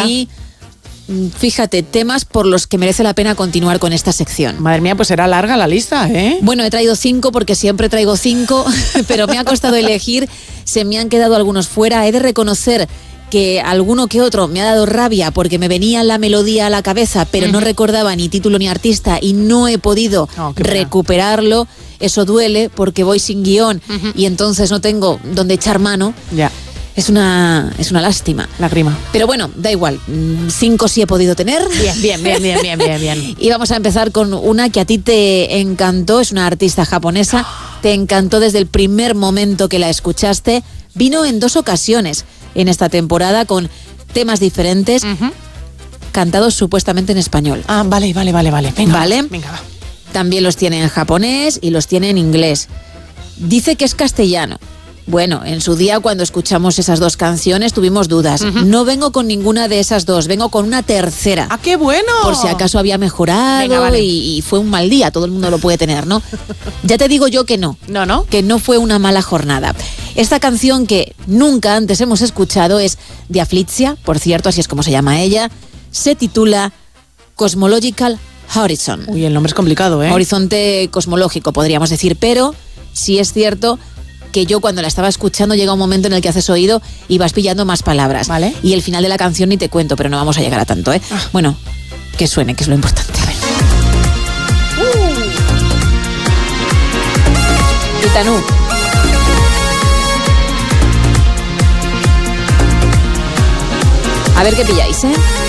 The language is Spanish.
mí, fíjate, temas por los que merece la pena continuar con esta sección. Madre mía, pues será larga la lista, ¿eh? Bueno, he traído 5 porque siempre traigo 5, pero me ha costado elegir, se me han quedado algunos fuera. He de reconocer que alguno que otro me ha dado rabia porque me venía la melodía a la cabeza, pero no recordaba ni título ni artista y no he podido recuperarlo. Eso duele porque voy sin guión y entonces no tengo donde echar mano. Ya. Es una lástima. Lágrima. Pero bueno, da igual. 5 sí he podido tener. Bien. Y vamos a empezar con una que a ti te encantó. Es una artista japonesa. Te encantó desde el primer momento que la escuchaste. Vino en 2 ocasiones en esta temporada con temas diferentes, cantados supuestamente en español. Ah, vale. Venga, ¿vale? Venga, va. También los tiene en japonés y los tiene en inglés. Dice que es castellano. Bueno, en su día cuando escuchamos esas 2 canciones tuvimos dudas. No vengo con ninguna de esas 2, vengo con una tercera. ¡Ah, qué bueno! Por si acaso había mejorado. Venga, vale. y fue un mal día, todo el mundo lo puede tener, ¿no? Ya te digo yo que no. No. Que no fue una mala jornada. Esta canción que nunca antes hemos escuchado es de Afflitia, por cierto, así es como se llama ella. Se titula Cosmological Horizon. Uy, el nombre es complicado, ¿eh? Horizonte cosmológico, podríamos decir, pero sí es cierto que yo cuando la estaba escuchando llega un momento en el que haces oído y vas pillando más palabras. Vale. Y el final de la canción ni te cuento, pero no vamos a llegar a tanto, ¿eh? Bueno, que suene, que es lo importante. A ver. Itanú. A ver qué pilláis, ¿eh?